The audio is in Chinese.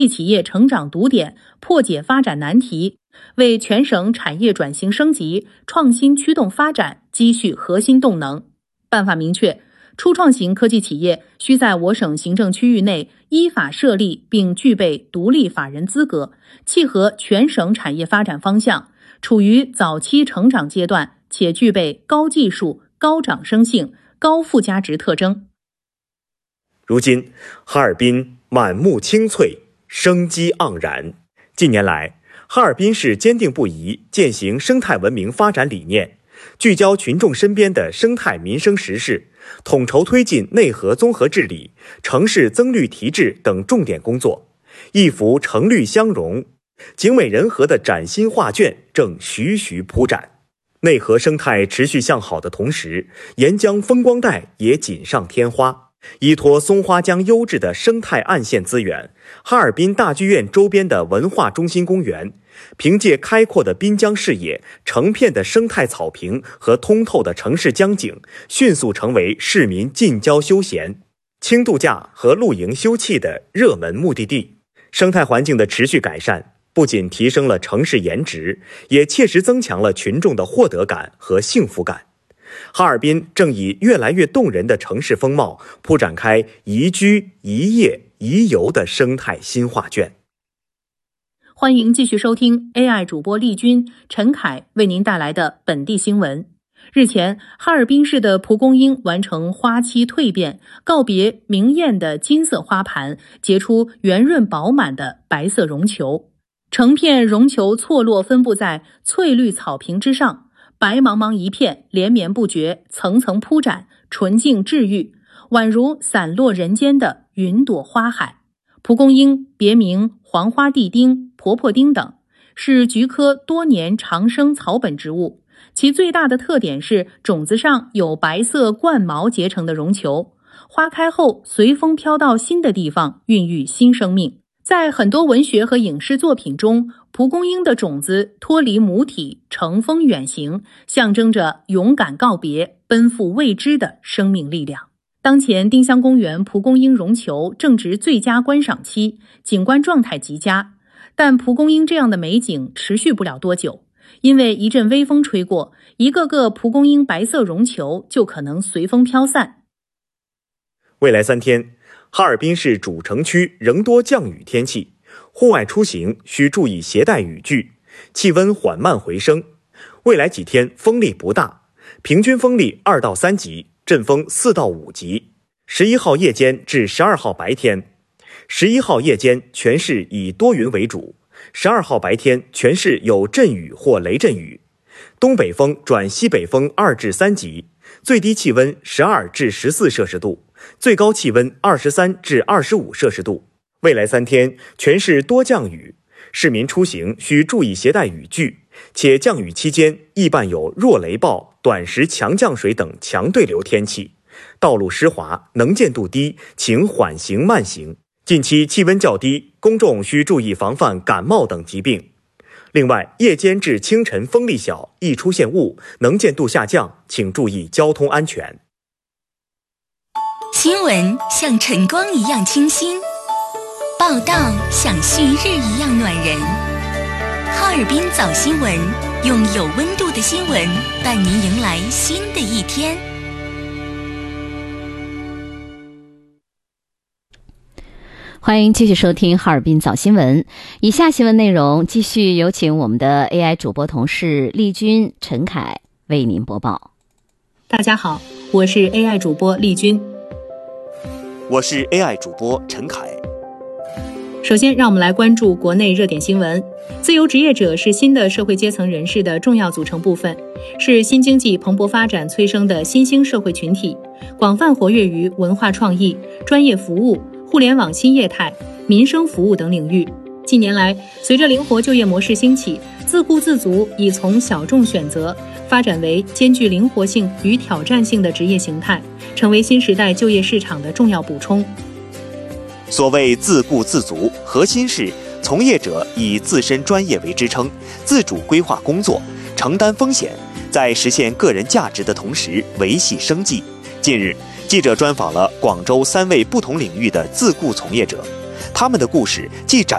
企业成长堵点，破解发展难题，为全省产业转型升级、创新驱动发展积蓄核心动能。办法明确，初创型科技企业需在我省行政区域内依法设立并具备独立法人资格，契合全省产业发展方向，处于早期成长阶段，且具备高技术、高掌声性、高附加值特征。 如今，哈尔滨满目青翠，生机盎然。近年来，哈尔滨市坚定不移践行生态文明发展理念，聚焦群众身边的生态民生实事，统筹推进内核综合治理、城市增绿提质等重点工作，一幅城绿相融、景美人和的崭新画卷正徐徐铺展。内河生态持续向好的同时，沿江风光带也锦上添花。依托松花江优质的生态岸线资源，哈尔滨大剧院周边的文化中心公园，凭借开阔的滨江视野、成片的生态草坪和通透的城市江景，迅速成为市民近郊休闲、轻度假和露营休憩的热门目的地。生态环境的持续改善，不仅提升了城市颜值，也切实增强了群众的获得感和幸福感。哈尔滨正以越来越动人的城市风貌，铺展开宜居、宜业、宜游的生态新画卷。 欢迎继续收听 AI 主播丽君、陈凯为您带来的本地新闻。日前，哈尔滨市的蒲公英完成花期蜕变，告别明艳的金色花盘，结出圆润饱满的白色绒球。成片绒球错落分布在翠绿草坪之上，白茫茫一片，连绵不绝，层层铺展，纯净治愈，宛如散落人间的云朵花海。蒲公英别名黄花地丁、婆婆丁等，是菊科多年长生草本植物。其最大的特点是种子上有白色冠毛结成的绒球，花开后随风飘到新的地方，孕育新生命。在很多文学和影视作品中，蒲公英的种子脱离母体，乘风远行，象征着勇敢告别、奔赴未知的生命力量。当前丁香公园蒲公英绒球正值最佳观赏期，景观状态极佳。但蒲公英这样的美景持续不了多久，因为一阵微风吹过，一个个蒲公英白色绒球就可能随风飘散。 未来3天，哈尔滨市主城区仍多降雨天气，户外出行需注意携带雨具，气温缓慢回升。未来几天风力不大，平均风力2到3级，阵风4到5级。11号夜间至12号白天，11号夜间全市以多云为主，12号白天全市有阵雨或雷阵雨。东北风转西北风2至3级，最低气温12至14摄氏度，最高气温23至25摄氏度。未来3天全市多降雨，市民出行需注意携带雨具，且降雨期间易伴有弱雷暴、短时强降水等强对流天气，道路湿滑，能见度低，请缓行慢行。近期气温较低，公众需注意防范感冒等疾病。另外，夜间至清晨风力小，易出现雾，能见度下降，请注意交通安全。 新闻像晨光一样清新，报道像旭日一样暖人。哈尔滨早新闻，用有温度的新闻伴您迎来新的一天。 欢迎继续收听哈尔滨早新闻。以下新闻内容继续有请我们的 AI 主播同事丽君、陈凯为您播报。 大家好，我是 AI 主播丽君。 我是 AI 主播陈凯。 首先，让我们来关注国内热点新闻。自由职业者是新的社会阶层人士的重要组成部分，是新经济蓬勃发展催生的新兴社会群体，广泛活跃于文化创意、专业服务、互联网新业态、民生服务等领域。近年来，随着灵活就业模式兴起，自顾自足已从小众选择发展为兼具灵活性与挑战性的职业形态，成为新时代就业市场的重要补充。 所谓自顾自足，核心是从业者以自身专业为支撑，自主规划工作，承担风险，在实现个人价值的同时维系生计。近日，记者专访了广州3位不同领域的自雇从业者，他他们的故事既展